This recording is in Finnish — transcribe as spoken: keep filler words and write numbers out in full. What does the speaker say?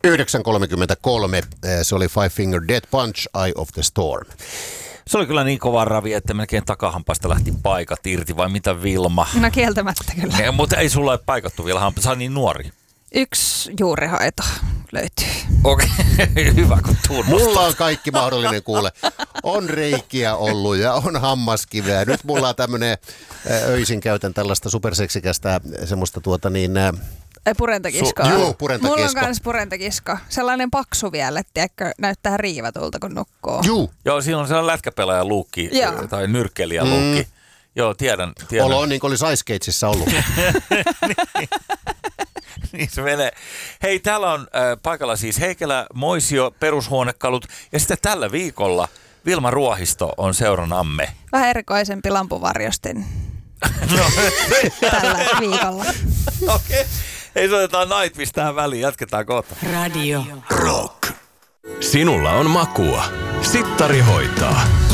yhdeksän kolmekymmentäkolme, se oli Five Finger Death Punch, Eye of the Storm. Se oli kyllä niin kova ravi, että melkein takahampaista lähti paikat irti, vai mitä Vilma? No kieltämättä kyllä. Ja, mutta ei sulla ole paikattu vielä hampaa, sä oot niin nuori. Yksi juurihoito löytyy. Okei, okay. Hyvä kun tunnustat. Mulla on kaikki mahdollinen kuule. On reikiä ollut ja on hammaskiveä. Nyt mulla on tämmönen, öisin käytän tällaista superseksikästä semmoista tuota niin... Purentakiskoa. Su- Joo, purentakisko. Mulla on kans purentakisko. Sellainen paksu vielä, että näyttää riivatulta, kun nukkuu. Juu. Joo, siinä on sellainen lätkäpelaaja luukki tai nyrkkelijä luukki. Mm. Joo, tiedän. tiedän. Olo on niin kuin olisi Ice Cageissa ollut. Niin se menee. Hei, täällä on äh, paikalla siis Heikelä, Moisio, perushuonekalut ja sitten tällä viikolla Vilma Ruohisto on seuranamme. Vähän erikoisempi lampuvarjostin no. tällä viikolla. Okei. Okay. Hei, soitetaan Nightwish tähän väliin. Jatketaan kohta. Radio Rock. Sinulla on makua. Sittari hoitaa.